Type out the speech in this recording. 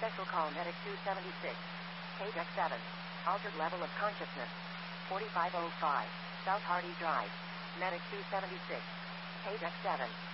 Special call Medic 276. Page X7. Altered level of consciousness. 4505. South Hardy Drive. Medic 276. Page X7.